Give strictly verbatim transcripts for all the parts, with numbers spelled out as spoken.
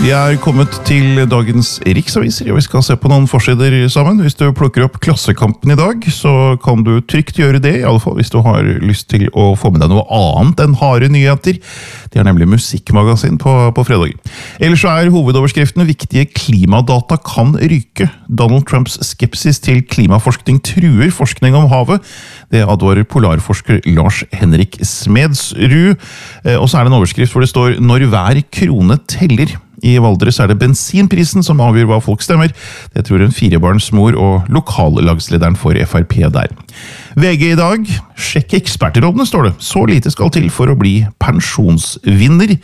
Vi er kommet til dagens riksaviser, og vi skal se på noen forsider sammen. Hvis du plukker opp Klassekampen i dag, så kan du trygt gjøre det, i alle fall hvis du har lyst til å få med deg noe annet enn harde nyheter. Det er nemlig musikkmagasin på, på fredag. Ellers så er hovedoverskriften viktige klimadata kan ryke. Donald Trumps skepsis til klimaforskning truer forskning om havet. Det advarer polarforsker Lars Henrik Smedsrud. Og så er det en overskrift hvor det står «Når hver krone teller». I Valdres er det bensinprisen som avgjør hva folk stemmer. Det tror en firebarnsmor og lokallagslederen for F R P der. V G i dag, sjekk ekspertrådene, står det. Så lite skal til for å bli pensjonsvinner.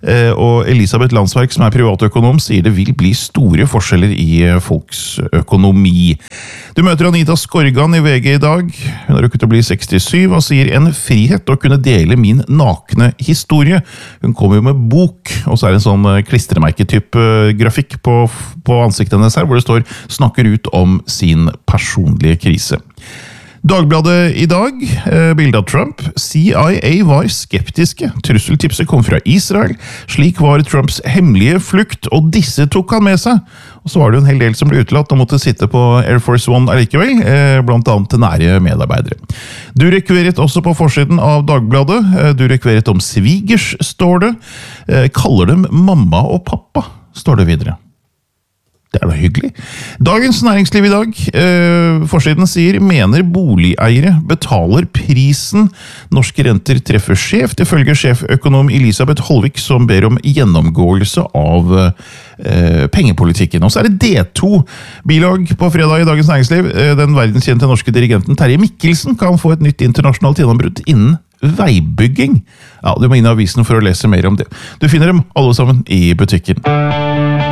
Og Elisabeth Landsverk, som er privatøkonom, sier det vil bli store forskjeller i folks økonomi. Du møter Anita Skorgan i V G i dag. Hun har rukket å bli sekstisju og sier en frihet å kunne dele min nakne historie. Hun kommer jo med bok, og så er det en sånn klistremerketype grafikk på, på ansiktet hennes her, hvor det står «Snakker ut om sin personlige krise». Dagbladet i dag, eh, bilde av Trump. C I A var skeptiske. Trusseltipset kom fra Israel. Slik var Trumps hemmelige flukt, og disse tok han med seg. Og så var det en hel del som ble utelatt og måtte sitte på Air Force One allikevel, eh, blant annet til nære medarbeidere. Du rekveret også på forsiden av Dagbladet. Eh, du rekveret om svigers, står det. Eh, kaller dem mamma og pappa, står det videre. Det er da hyggelig. Dagens næringsliv i dag, eh, forsiden sier, mener boligeiere betaler prisen. Norske renter treffer skjevt, ifølge sjeføkonom Elisabeth Holvik, som ber om gjennomgåelse av eh, pengepolitikken. Og så er det D to bilag på fredag i Dagens Næringsliv. Eh, den verdenskjente norske dirigenten Terje Mikkelsen kan få et nytt internasjonalt gjennombrudd innen veibygging. Ja, du må inn i avisen for å lese mer om det. Du finner dem alle sammen i butikken.